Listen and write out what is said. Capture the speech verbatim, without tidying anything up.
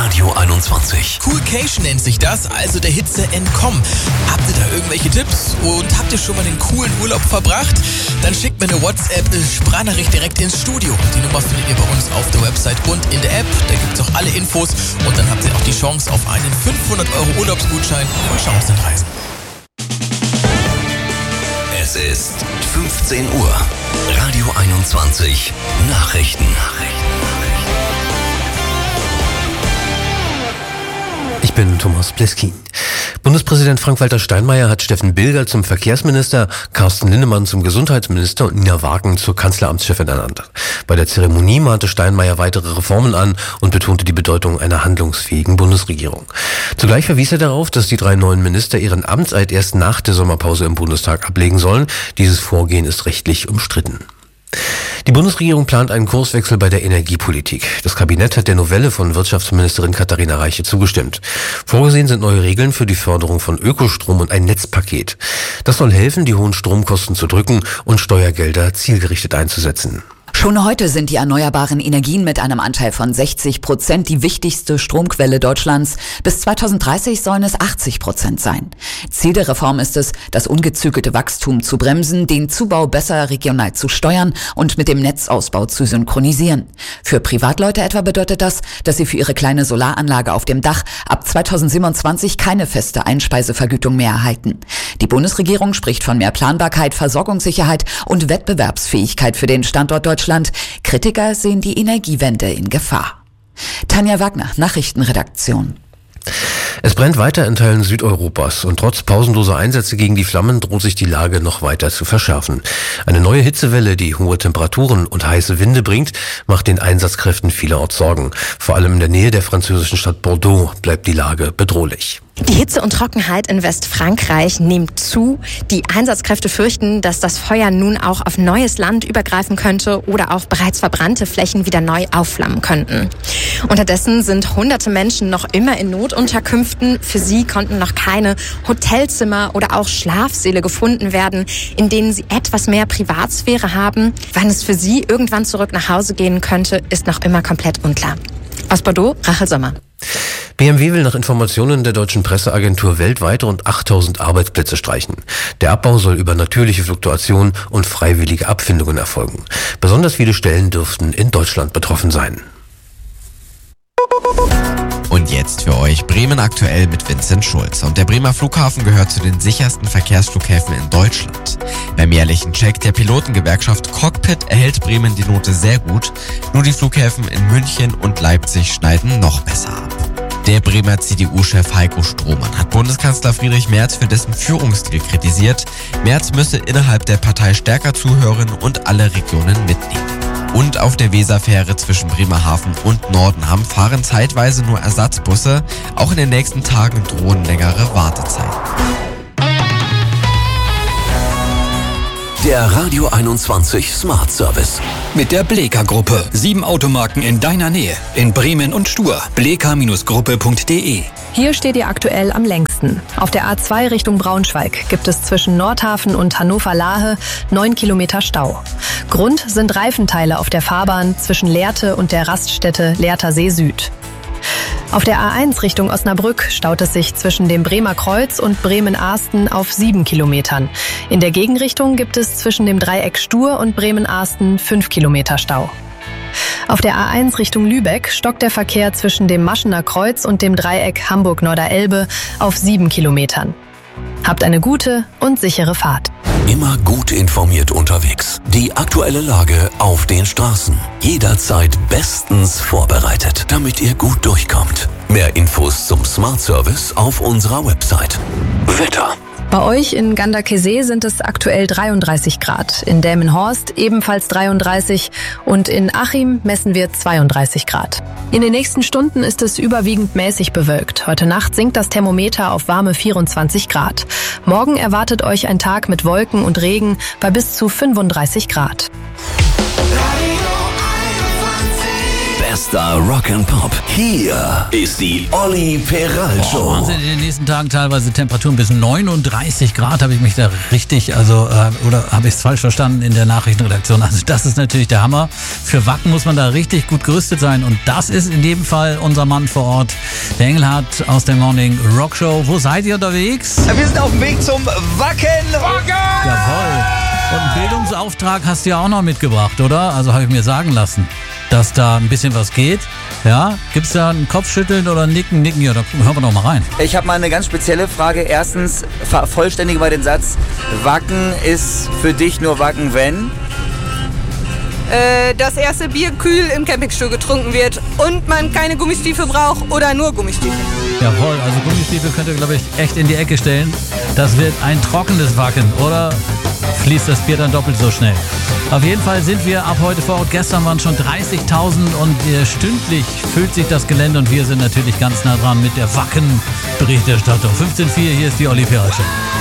Radio einundzwanzig. Coolcation nennt sich das, also der Hitze entkommen. Habt ihr da irgendwelche Tipps und habt ihr schon mal einen coolen Urlaub verbracht? Dann schickt mir eine WhatsApp-Sprachnachricht direkt ins Studio. Die Nummer findet ihr bei uns auf der Website und in der App. Da gibt es auch alle Infos und dann habt ihr auch die Chance auf einen fünfhundert Euro Urlaubsgutschein von Chancenreisen. Es ist fünfzehn Uhr. Radio einundzwanzig. Nachrichten. Ich bin Thomas Pleskin. Bundespräsident Frank-Walter Steinmeier hat Steffen Bilger zum Verkehrsminister, Carsten Linnemann zum Gesundheitsminister und Nina Wagen zur Kanzleramtschefin ernannt. Bei der Zeremonie mahnte Steinmeier weitere Reformen an und betonte die Bedeutung einer handlungsfähigen Bundesregierung. Zugleich verwies er darauf, dass die drei neuen Minister ihren Amtseid erst nach der Sommerpause im Bundestag ablegen sollen. Dieses Vorgehen ist rechtlich umstritten. Die Bundesregierung plant einen Kurswechsel bei der Energiepolitik. Das Kabinett hat der Novelle von Wirtschaftsministerin Katharina Reiche zugestimmt. Vorgesehen sind neue Regeln für die Förderung von Ökostrom und ein Netzpaket. Das soll helfen, die hohen Stromkosten zu drücken und Steuergelder zielgerichtet einzusetzen. Schon heute sind die erneuerbaren Energien mit einem Anteil von sechzig Prozent die wichtigste Stromquelle Deutschlands. Bis zweitausenddreißig sollen es achtzig Prozent sein. Ziel der Reform ist es, das ungezügelte Wachstum zu bremsen, den Zubau besser regional zu steuern und mit dem Netzausbau zu synchronisieren. Für Privatleute etwa bedeutet das, dass sie für ihre kleine Solaranlage auf dem Dach ab zweitausendsiebenundzwanzig keine feste Einspeisevergütung mehr erhalten. Die Bundesregierung spricht von mehr Planbarkeit, Versorgungssicherheit und Wettbewerbsfähigkeit für den Standort Deutschland. Kritiker sehen die Energiewende in Gefahr. Tanja Wagner, Nachrichtenredaktion. Es brennt weiter in Teilen Südeuropas und trotz pausenloser Einsätze gegen die Flammen droht sich die Lage noch weiter zu verschärfen. Eine neue Hitzewelle, die hohe Temperaturen und heiße Winde bringt, macht den Einsatzkräften vielerorts Sorgen. Vor allem in der Nähe der französischen Stadt Bordeaux bleibt die Lage bedrohlich. Die Hitze und Trockenheit in Westfrankreich nimmt zu. Die Einsatzkräfte fürchten, dass das Feuer nun auch auf neues Land übergreifen könnte oder auch bereits verbrannte Flächen wieder neu aufflammen könnten. Unterdessen sind hunderte Menschen noch immer in Notunterkünften. Für sie konnten noch keine Hotelzimmer oder auch Schlafsäle gefunden werden, in denen sie etwas mehr Privatsphäre haben. Wann es für sie irgendwann zurück nach Hause gehen könnte, ist noch immer komplett unklar. Aus Bordeaux, Rachel Sommer. B M W will nach Informationen der deutschen Presseagentur weltweit rund achttausend Arbeitsplätze streichen. Der Abbau soll über natürliche Fluktuation und freiwillige Abfindungen erfolgen. Besonders viele Stellen dürften in Deutschland betroffen sein. Und jetzt für euch Bremen aktuell mit Vincent Schulz. Und der Bremer Flughafen gehört zu den sichersten Verkehrsflughäfen in Deutschland. Beim jährlichen Check der Pilotengewerkschaft Cockpit erhält Bremen die Note sehr gut. Nur die Flughäfen in München und Leipzig schneiden noch besser ab. Der Bremer C D U-Chef Heiko Strohmann hat Bundeskanzler Friedrich Merz für dessen Führungsstil kritisiert. Merz müsse innerhalb der Partei stärker zuhören und alle Regionen mitnehmen. Und auf der Weserfähre zwischen Bremerhaven und Nordenham fahren zeitweise nur Ersatzbusse. Auch in den nächsten Tagen drohen längere Wartezeiten. Der Radio einundzwanzig Smart Service. Mit der Bleka-Gruppe. Sieben Automarken in deiner Nähe. In Bremen und Stur. bleka Gruppe punkt de. Hier steht ihr aktuell am längsten. Auf der A zwei Richtung Braunschweig gibt es zwischen Nordhafen und Hannover-Lahe neun Kilometer Stau. Grund sind Reifenteile auf der Fahrbahn zwischen Lehrte und der Raststätte Lehrter See Süd. Auf der A eins Richtung Osnabrück staut es sich zwischen dem Bremer Kreuz und Bremen-Ahsten auf sieben Kilometern. In der Gegenrichtung gibt es zwischen dem Dreieck Stur und Bremen-Ahsten fünf Kilometer Stau. Auf der A eins Richtung Lübeck stockt der Verkehr zwischen dem Maschener Kreuz und dem Dreieck Hamburg-Norderelbe auf sieben Kilometern. Habt eine gute und sichere Fahrt. Immer gut informiert unterwegs. Die aktuelle Lage auf den Straßen. Jederzeit bestens vorbereitet, damit ihr gut durchkommt. Mehr Infos zum Smart Service auf unserer Website. Wetter. Bei euch in Ganderkesee sind es aktuell dreiunddreißig Grad, in Delmenhorst ebenfalls dreiunddreißig und in Achim messen wir zweiunddreißig Grad. In den nächsten Stunden ist es überwiegend mäßig bewölkt. Heute Nacht sinkt das Thermometer auf warme vierundzwanzig Grad. Morgen erwartet euch ein Tag mit Wolken und Regen bei bis zu fünfunddreißig Grad. Bester Rock and Pop. Hier ist die Olli Peral Show. Oh, Wahnsinn, in den nächsten Tagen teilweise Temperaturen bis neununddreißig Grad. Habe ich mich da richtig, also äh, oder habe ich es falsch verstanden in der Nachrichtenredaktion? Also das ist natürlich der Hammer. Für Wacken muss man da richtig gut gerüstet sein. Und das ist in dem Fall unser Mann vor Ort, der Engelhardt aus der Morning Rock Show. Wo seid ihr unterwegs? Wir sind auf dem Weg zum Wacken. Wacken! Jawohl. Und einen Bildungsauftrag hast du ja auch noch mitgebracht, oder? Also habe ich mir sagen lassen, dass da ein bisschen was geht. Ja, gibt es da ein Kopfschütteln oder ein Nicken? Nicken, ja, da hören wir doch mal rein. Ich habe mal eine ganz spezielle Frage. Erstens, vervollständige mal den Satz. Wacken ist für dich nur Wacken, wenn? Äh, das erste Bier kühl im Campingstuhl getrunken wird und man keine Gummistiefel braucht oder nur Gummistiefel. Jawohl, also Gummistiefel könnt ihr, glaube ich, echt in die Ecke stellen. Das wird ein trockenes Wacken, oder fließt das Bier dann doppelt so schnell? Auf jeden Fall sind wir ab heute vor Ort. Gestern waren schon dreißigtausend und äh, stündlich füllt sich das Gelände und wir sind natürlich ganz nah dran mit der Wacken-Berichterstattung. fünfzehn Uhr vier, hier ist die Olli Peral Show.